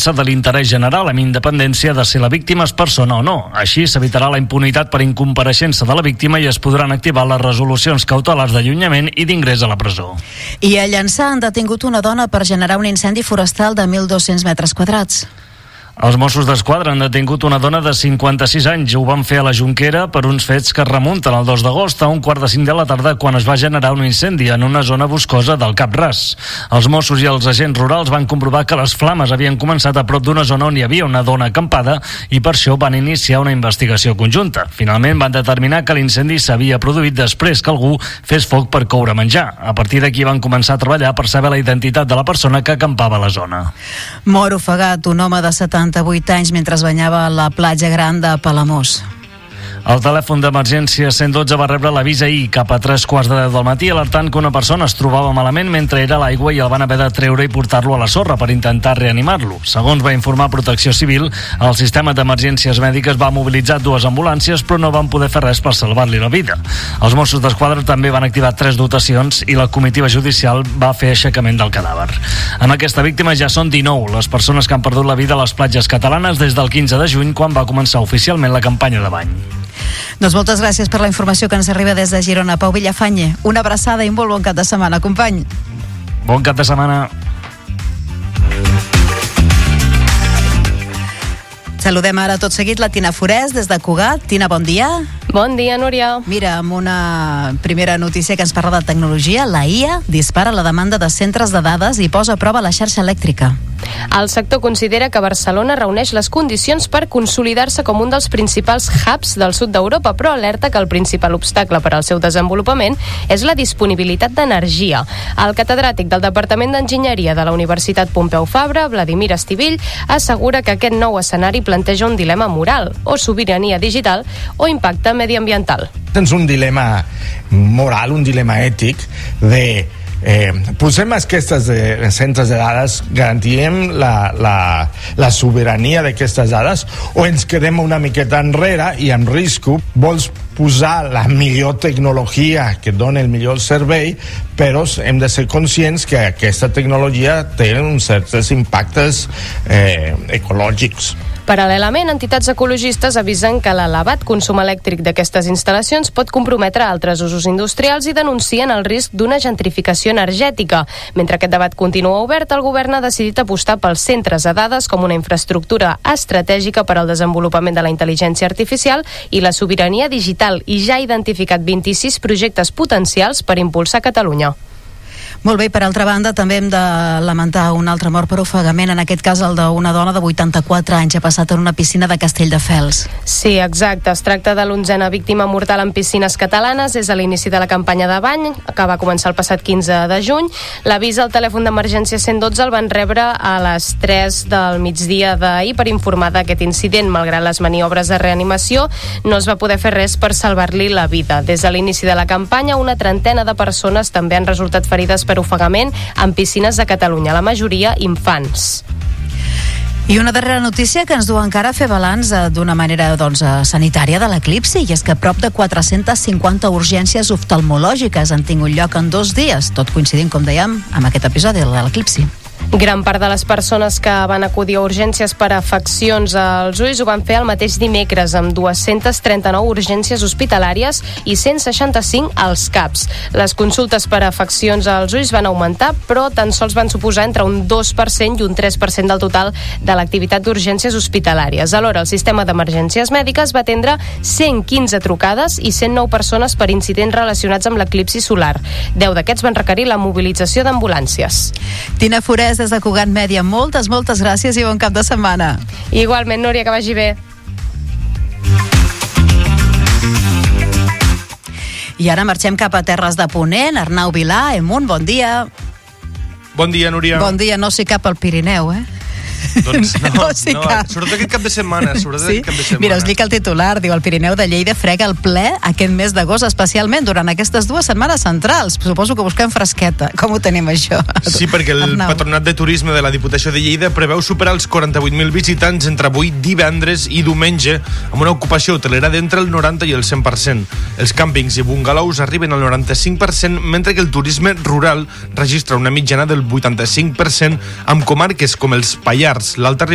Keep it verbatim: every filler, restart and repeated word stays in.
defensa de l'interès general, amb independència de si la víctima és persona o no. Així s'evitarà la impunitat per incompareixença de la víctima i es podran activar les resolucions cautelars d'allunyament i d'ingrés a la presó. I a Llançà han detingut una dona per generar un incendi forestal de mil dos-cents metres quadrats. Els Mossos d'Esquadra han detingut una dona de cinquanta-sis anys. Ho van fer a la Jonquera per uns fets que es remunten al dos d'agost a un quart de cinc de la tarda, quan es va generar un incendi en una zona boscosa del Cap Ras. Els Mossos i els agents rurals van comprovar que les flames havien començat a prop d'una zona on hi havia una dona acampada i per això van iniciar una investigació conjunta. Finalment van determinar que l'incendi s'havia produït després que algú fes foc per coure menjar. A partir d'aquí van començar a treballar per saber la identitat de la persona que acampava a la zona. Mor ofegat un home de setanta-vuit anys mentre es banyava a la platja gran de Palamós. El telèfon d'emergència cent dotze va rebre l'avís ahir cap a tres quarts de deu del matí, alertant que una persona es trobava malament mentre era a l'aigua i el van haver de treure i portar-lo a la sorra per intentar reanimar-lo. Segons va informar Protecció Civil, el sistema d'emergències mèdiques va mobilitzar dues ambulàncies, però no van poder fer res per salvar-li la vida. Els Mossos d'Esquadra també van activar tres dotacions i la comitiva judicial va fer aixecament del cadàver. Amb aquesta víctima ja són dinou les persones que han perdut la vida a les platges catalanes des del quinze de juny, quan va començar oficialment la campanya de bany. Doncs moltes gràcies per la informació que ens arriba des de Girona. Pau Villafañe, una abraçada i un molt bon cap de setmana, company. Bon cap de setmana. Saludem ara tot seguit la Tina Forès des de Cugat. Tina, bon dia. Bon dia, Núria. Mira, amb una primera notícia que ens parla de tecnologia, la I A dispara la demanda de centres de dades i posa a prova la xarxa elèctrica. El sector considera que Barcelona reuneix les condicions per consolidar-se com un dels principals hubs del sud d'Europa, però alerta que el principal obstacle per al seu desenvolupament és la disponibilitat d'energia. El catedràtic del Departament d'Enginyeria de la Universitat Pompeu Fabra, Vladimir Estivill, assegura que aquest nou escenari planteja un dilema moral, o sobirania digital, o impacte mediambiental. Tens un dilema moral, un dilema ètic de Eh, posem aquestes de, centres de dades, garantirem la, la, la sobirania d'aquestes dades o ens quedem una miqueta enrere i amb risc vols posar la millor tecnologia que dona el millor servei, però hem de ser conscients que aquesta tecnologia té uns certs impactes eh, ecològics. Paral·lelament, entitats ecologistes avisen que l'elevat consum elèctric d'aquestes instal·lacions pot comprometre altres usos industrials i denuncien el risc d'una gentrificació energètica. Mentre aquest debat continua obert, el govern ha decidit apostar pels centres de dades com una infraestructura estratègica per al desenvolupament de la intel·ligència artificial i la sobirania digital, i ja ha identificat vint-i-sis projectes potencials per impulsar Catalunya. Molt bé, per altra banda, també hem de lamentar un altre mort per ofegament, en aquest cas el d'una dona de vuitanta-quatre anys, ha passat en una piscina de Castelldefels. Sí, exacte, es tracta de l'onzena víctima mortal en piscines catalanes, és a l'inici de la campanya de bany, que va començar el passat quinze de juny. L'avís al telèfon d'emergència cent dotze el van rebre a les tres del migdia d'ahir per informar d'aquest incident. Malgrat les maniobres de reanimació, no es va poder fer res per salvar-li la vida. Des de l'inici de la campanya, una trentena de persones també han resultat ferides per ofegament en piscines de Catalunya, la majoria infants. I una darrera notícia que ens du encara a fer balanç d'una manera doncs, sanitària de l'eclipsi, i és que prop de quatre-centes cinquanta urgències oftalmològiques han tingut lloc en dos dies, tot coincidint, com dèiem, amb aquest episodi de l'eclipsi. Gran part de les persones que van acudir a urgències per afeccions als ulls ho van fer el mateix dimecres, amb dues-centes trenta-nou urgències hospitalàries i cent seixanta-cinc als CAPs. Les consultes per afeccions als ulls van augmentar, però tan sols van suposar entre un dos per cent i un tres per cent del total de l'activitat d'urgències hospitalàries. Alhora, el sistema d'emergències mèdiques va atendre cent quinze trucades i cent nou persones per incidents relacionats amb l'eclipsi solar. deu d'aquests van requerir la mobilització d'ambulàncies. Tina Forès, des de Cugat Mèdia, moltes, moltes gràcies i bon cap de setmana. Igualment, Núria, que vagi bé. I ara marxem cap a Terres de Ponent. Arnau Vilà, Emunt, bon dia. Bon dia, Núria. Bon dia, no sé cap al Pirineu, eh? Doncs no, no, sí no, cap. sobretot aquest cap de setmana, sobretot sí? aquest cap de setmana. Mira, us dic el titular, diu: el Pirineu de Lleida frega el ple aquest mes d'agost, especialment durant aquestes dues setmanes centrals. Suposo que busquem fresqueta. Com ho tenim, això? Sí, perquè el Arnau. Patronat de Turisme de la Diputació de Lleida preveu superar els quaranta-vuit mil visitants entre avui, divendres i diumenge, amb una ocupació hotelera d'entre el noranta i el cent per cent. Els càmpings i bungalows arriben al noranta-cinc per cent, mentre que el turisme rural registra una mitjana del vuitanta-cinc per cent, amb comarques com els Pallars, l'Alta